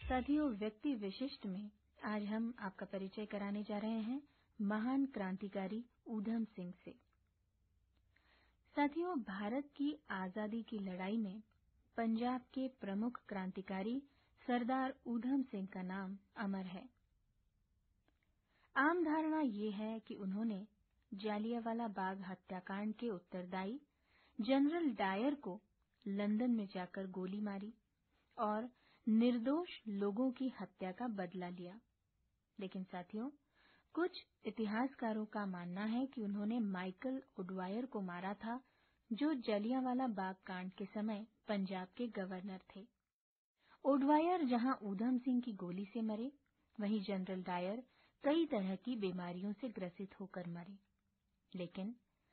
साथियों, व्यक्ति विशिष्ट में आज हम आपका परिचय कराने जा रहे हैं महान क्रांतिकारी ऊधम सिंह से। साथियों, भारत की आजादी की लड़ाई में पंजाब के प्रमुख क्रांतिकारी सरदार ऊधम सिंह का नाम अमर है। आम धारणा ये है कि उन्होंने जालियांवाला बाग हत्याकांड के उत्तरदायी जनरल डायर को लंदन में जाकर गोली मारी और निर्दोष लोगों की हत्या का बदला लिया। लेकिन साथियों, कुछ इतिहासकारों का मानना है कि उन्होंने माइकल ओडवायर को मारा था, जो जालियांवाला बाग कांड के समय पंजाब के गवर्नर थे। ओडवायर जहां ऊधम सिंह की गोली से मरे, वहीं जनरल डायर कई तरह की बीमारियों से ग्रसित होकर मरे। लेकिन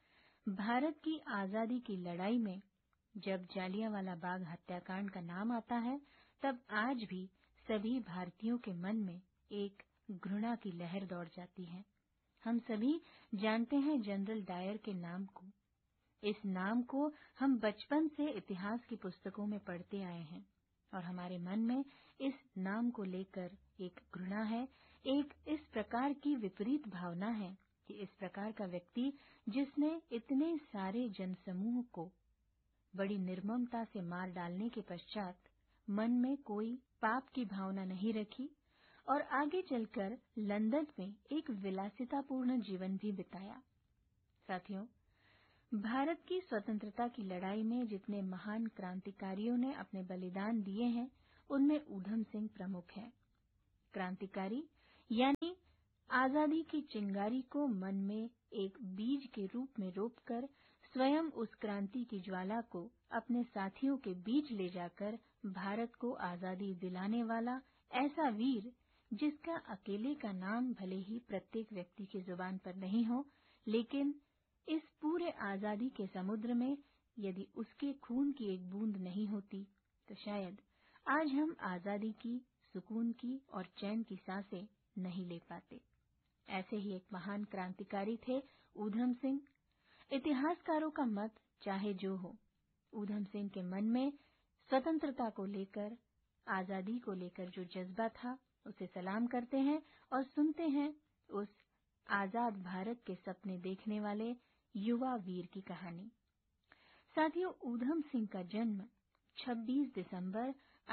भारत की आजादी की लड़ाई में जब जालियांवाला बाग हत्याकांड का नाम आता है, तब आज भी सभी भारतीयों के मन में एक घृणा की लहर दौड़ जाती है। हम सभी जानते हैं जनरल डायर के नाम को। इस नाम को हम बचपन से इतिहास की पुस्तकों में पढ़ते आए हैं और हमारे मन में इस नाम को लेकर एक घृणा है, एक इस प्रकार की विपरीत भावना है कि इस प्रकार का व्यक्ति जिसने इतने सारे जनसमूह को बड़ी निर्ममता से मार डालने के पश्चात मन में कोई पाप की भावना नहीं रखी और आगे चलकर लंदन में एक विलासितापूर्ण जीवन भी बिताया। साथियों, भारत की स्वतंत्रता की लड़ाई में जितने महान क्रांतिकारियों ने अपने बलिदान दिए हैं, उनमें ऊधम सिंह प्रमुख हैं। क्रांतिकारी यानी आजादी की चिंगारी को मन में एक बीज के रूप में रोपकर स्वयं उस क्रांति की ज्वाला को अपने साथियों के बीच ले जाकर भारत को आजादी दिलाने वाला ऐसा वीर, जिसका अकेले का नाम भले ही प्रत्येक व्यक्ति की जुबान पर नहीं हो, लेकिन इस पूरे आजादी के समुद्र में यदि उसके खून की एक बूंद नहीं होती, तो शायद आज हम आजादी की, सुकून की और चैन की सांसें नहीं ले पाते। ऐसे ही एक महान क्रांतिकारी थे ऊधम सिंह। इतिहासकारों का मत चाहे जो हो, ऊधम सिंह के मन में स्वतंत्रता को लेकर, आजादी को लेकर जो जज्बा था, उसे सलाम करते हैं और सुनते हैं उस आजाद भारत के सपने देखने वाले युवा वीर की कहानी। साथियों, ऊधम सिंह का जन्म 26 दिसंबर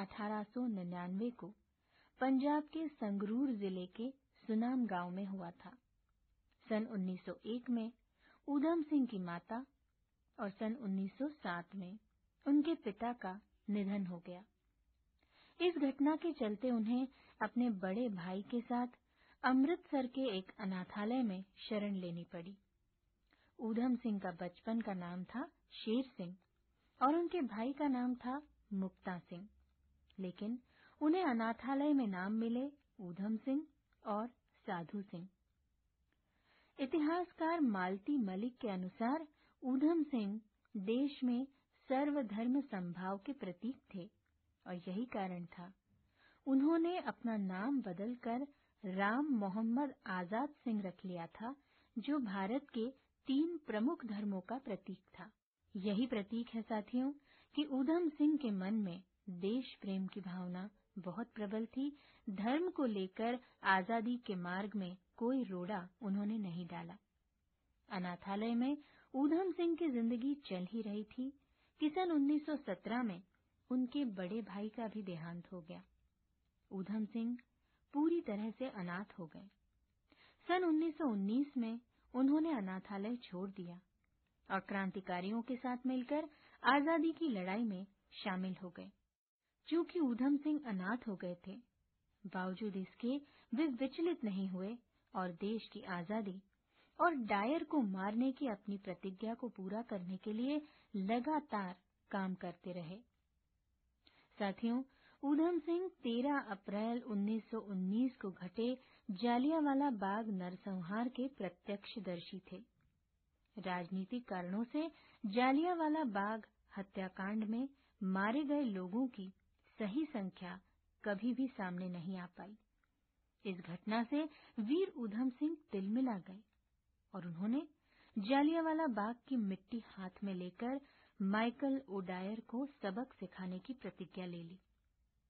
1899 को पंजाब के संगरूर जिले के सुनाम गांव में हुआ था। सन 1901 में ऊधम सिंह की माता और सन 1907 में उनके पिता का निधन हो गया। इस घटना के चलते उन्हें अपने बड़े भाई के साथ अमृतसर के एक अनाथालय में शरण लेनी पड़ी। ऊधम सिंह का बचपन का नाम था शेर सिंह और उनके भाई का नाम था मुक्ता सिंह, लेकिन उन्हें अनाथालय में नाम मिले ऊधम सिंह और साधु सिंह। इतिहासकार मालती मलिक के अनुसार ऊधम सिंह देश में सर्वधर्म संभाव के प्रतीक थे और यही कारण था उन्होंने अपना नाम बदलकर राम मोहम्मद आजाद सिंह रख लिया था, जो भारत के 3 प्रमुख धर्मों का प्रतीक था। यही प्रतीक है साथियों कि ऊधम सिंह के मन में देश प्रेम की भावना बहुत प्रबल थी। धर्म को लेकर आजादी के मार्ग में कोई रोड़ा उन्होंने नहीं डाला। अनाथालय में ऊधम सिंह की जिंदगी चल ही रही थी कि सन 1917 में उनके बड़े भाई का भी देहांत हो गया। ऊधम सिंह पूरी तरह से अनाथ हो गए। सन 1919 में उन्होंने अनाथालय छोड़ दिया और क्रांतिकारियों के साथ मिलकर आजादी की लड़ाई में शामिल हो गए। चूंकि ऊधम सिंह अनाथ हो गए थे, बावजूद इसके वे विचलित नहीं हुए और देश की आजादी और डायर को मारने की अपनी प्रतिज्ञा को पूरा करने के लिए लगातार काम करते रहे। साथियों, ऊधम सिंह 13 अप्रैल 1919 को घटे जालियांवाला बाग नरसंहार के प्रत्यक्षदर्शी थे। राजनीतिक कारणों से जालियांवाला बाग हत्याकांड में मारे गए लोगों की सही संख्या कभी भी सामने नहीं आ पाई। इस घटना से वीर ऊधम सिंह तिलमिला गए और उन्होंने जालियांवाला बाग की मिट्टी हाथ में लेकर माइकल ओडायर को सबक सिखाने की प्रतिज्ञा ले ली।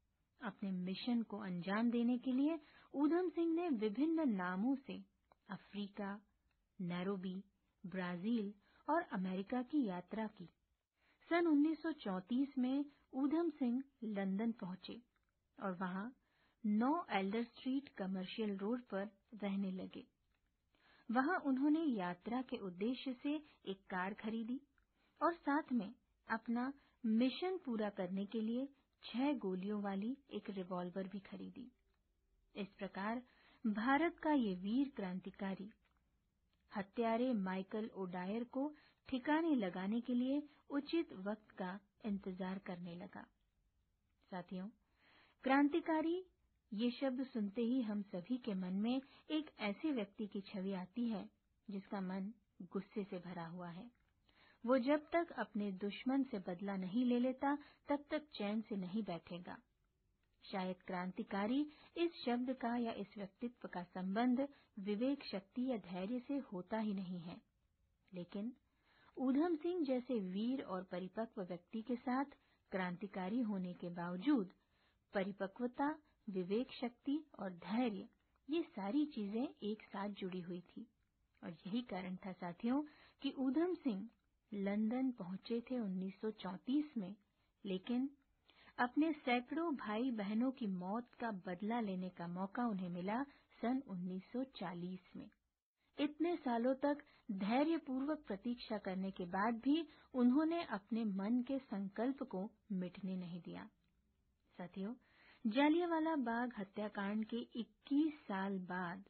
अपने मिशन को अंजाम देने के लिए ऊधम सिंह ने विभिन्न नामों से अफ्रीका, नैरोबी, ब्राजील और अमेरिका की यात्रा की। सन 1934 में ऊधम सिंह लंदन पहुंचे और वहां 9 एल्डर स्ट्रीट कमर्शियल रोड पर रहने लगे। वहां उन्होंने यात्रा के उद्देश्य से एक कार खरीदी और साथ में अपना मिशन पूरा करने के लिए 6 गोलियों वाली एक रिवॉल्वर भी खरीदी। इस प्रकार भारत का ये वीर क्रांतिकारी हत्यारे माइकल ओडायर को ठिकाने लगाने के लिए उचित वक्त का इंतजार करने लगा। साथियों, क्रांतिकारी ये शब्द सुनते ही हम सभी के मन में एक ऐसे व्यक्ति की छवि आती है जिसका मन गुस्से से भरा हुआ है। वो जब तक अपने दुश्मन से बदला नहीं ले लेता तब तक चैन से नहीं बैठेगा। शायद क्रांतिकारी इस शब्द का या इस व्यक्तित्व का संबंध विवेक शक्ति या धैर्य से होता ही नहीं है, लेकिन ऊधम सिंह जैसे वीर और परिपक्व व्यक्ति के साथ क्रांतिकारी होने के बावजूद परिपक्वता, विवेक शक्ति और धैर्य ये सारी चीजें एक साथ जुड़ी हुई थी। और यही कारण था साथियों कि ऊधम सिंह लंदन पहुंचे थे 1934 में, लेकिन अपने सैकड़ों भाई बहनों की मौत का बदला लेने का मौका उन्हें मिला सन 1940 में। इतने सालों तक धैर्यपूर्वक प्रतीक्षा करने के बाद भी उन्होंने अपने मन के संकल्प को मिटने नहीं दिया। साथियों, जालियांवाला बाग हत्याकांड के 21 साल बाद